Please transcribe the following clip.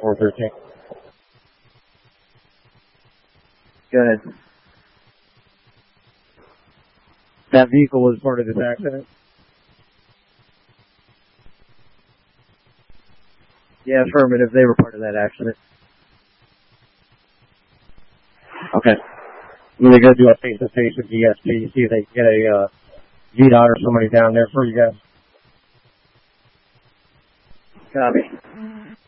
413. Go ahead. That vehicle was part of this accident? Yeah, affirmative. They were part of that accident. Okay. I'm going to go do a face-to-face with DSP, see if they can get a VDOT or somebody down there for you guys. Copy.